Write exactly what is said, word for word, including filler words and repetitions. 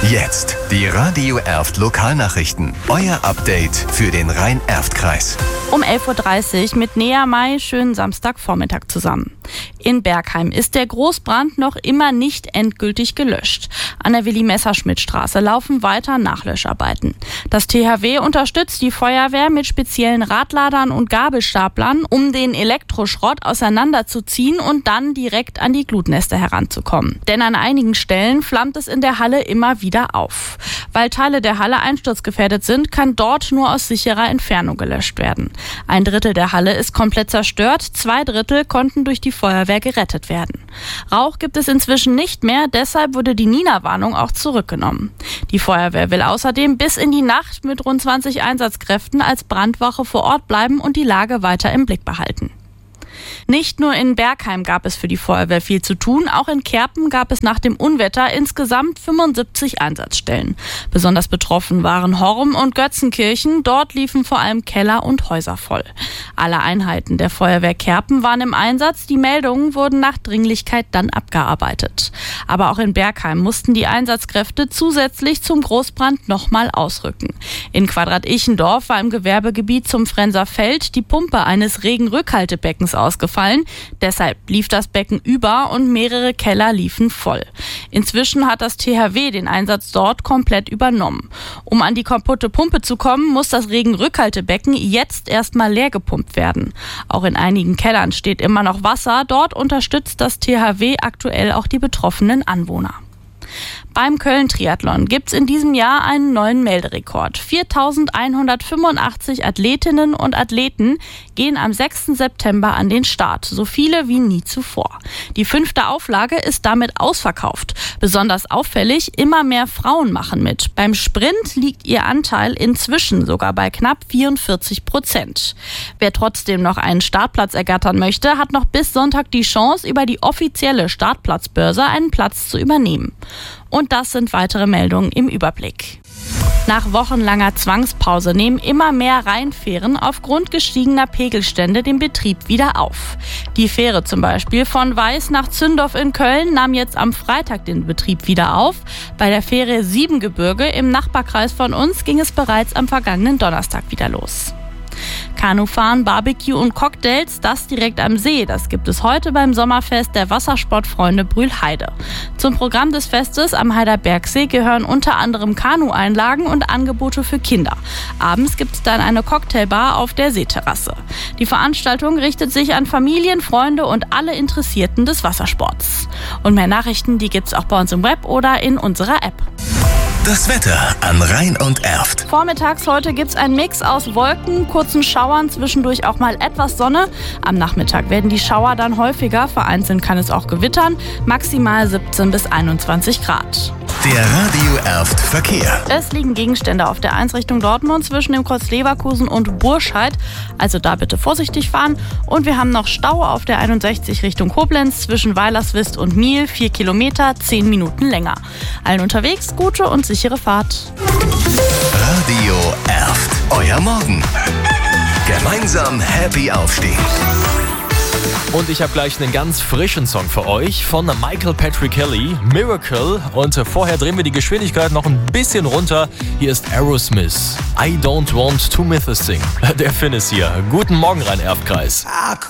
Jetzt die Radio Erft Lokalnachrichten. Euer Update für den Rhein-Erft-Kreis. Um elf Uhr dreißig mit Nea May, schönen Samstagvormittag zusammen. In Bergheim ist der Großbrand noch immer nicht endgültig gelöscht. An der Willi-Messerschmidt-Straße laufen weiter Nachlöscharbeiten. Das T H W unterstützt die Feuerwehr mit speziellen Radladern und Gabelstaplern, um den Elektroschrott auseinanderzuziehen und dann direkt an die Glutnester heranzukommen. Denn an einigen Stellen flammt es in der Halle immer wieder auf. Weil Teile der Halle einsturzgefährdet sind, kann dort nur aus sicherer Entfernung gelöscht werden. Ein Drittel der Halle ist komplett zerstört, zwei Drittel konnten durch die Feuerwehr gerettet werden. Rauch gibt es inzwischen nicht mehr, deshalb wurde die Nina-Warnung auch zurückgenommen. Die Feuerwehr will außerdem bis in die Nacht mit rund zwanzig Einsatzkräften als Brandwache vor Ort bleiben und die Lage weiter im Blick behalten. Nicht nur in Bergheim gab es für die Feuerwehr viel zu tun, auch in Kerpen gab es nach dem Unwetter insgesamt fünfundsiebzig Einsatzstellen. Besonders betroffen waren Horm und Götzenkirchen, dort liefen vor allem Keller und Häuser voll. Alle Einheiten der Feuerwehr Kerpen waren im Einsatz, die Meldungen wurden nach Dringlichkeit dann abgearbeitet. Aber auch in Bergheim mussten die Einsatzkräfte zusätzlich zum Großbrand nochmal ausrücken. In Quadrat-Ichendorf war im Gewerbegebiet zum Frenser Feld die Pumpe eines Regenrückhaltebeckens ausgefallen. Deshalb lief das Becken über und mehrere Keller liefen voll. Inzwischen hat das T H W den Einsatz dort komplett übernommen. Um an die kaputte Pumpe zu kommen, muss das Regenrückhaltebecken jetzt erstmal leer gepumpt werden. Auch in einigen Kellern steht immer noch Wasser. Dort unterstützt das T H W aktuell auch die betroffenen Anwohner. Beim Köln-Triathlon gibt's in diesem Jahr einen neuen Melderekord. viertausendeinhundertfünfundachtzig Athletinnen und Athleten gehen am sechsten September an den Start. So viele wie nie zuvor. Die fünfte Auflage ist damit ausverkauft. Besonders auffällig, immer mehr Frauen machen mit. Beim Sprint liegt ihr Anteil inzwischen sogar bei knapp vierundvierzig Prozent. Wer trotzdem noch einen Startplatz ergattern möchte, hat noch bis Sonntag die Chance, über die offizielle Startplatzbörse einen Platz zu übernehmen. Und das sind weitere Meldungen im Überblick. Nach wochenlanger Zwangspause nehmen immer mehr Rheinfähren aufgrund gestiegener Pegelstände den Betrieb wieder auf. Die Fähre zum Beispiel von Weiß nach Zündorf in Köln nahm jetzt am Freitag den Betrieb wieder auf. Bei der Fähre Siebengebirge im Nachbarkreis von uns ging es bereits am vergangenen Donnerstag wieder los. Kanufahren, Barbecue und Cocktails, das direkt am See. Das gibt es heute beim Sommerfest der Wassersportfreunde Brühlheide. Zum Programm des Festes am Heider Bergsee gehören unter anderem Kanueinlagen und Angebote für Kinder. Abends gibt es dann eine Cocktailbar auf der Seeterrasse. Die Veranstaltung richtet sich an Familien, Freunde und alle Interessierten des Wassersports. Und mehr Nachrichten, die gibt's auch bei uns im Web oder in unserer App. Das Wetter an Rhein und Erft. Vormittags heute gibt's einen Mix aus Wolken, kurzen Schauern, zwischendurch auch mal etwas Sonne. Am Nachmittag werden die Schauer dann häufiger, vereinzelt kann es auch gewittern, maximal siebzehn bis einundzwanzig Grad. Der Radio Erft Verkehr. Es liegen Gegenstände auf der eins Richtung Dortmund zwischen dem Kreuz Leverkusen und Burscheid. Also da bitte vorsichtig fahren. Und wir haben noch Stau auf der einundsechzig Richtung Koblenz zwischen Weilerswist und Miel. Vier Kilometer, zehn Minuten länger. Allen unterwegs gute und sichere Fahrt. Radio Erft. Euer Morgen. Gemeinsam happy aufstehen. Und ich habe gleich einen ganz frischen Song für euch von Michael Patrick Kelly, Miracle. Und vorher drehen wir die Geschwindigkeit noch ein bisschen runter. Hier ist Aerosmith, I Don't Want to Miss a Thing. Der Finn ist hier. Guten Morgen, Rhein-Erft-Kreis.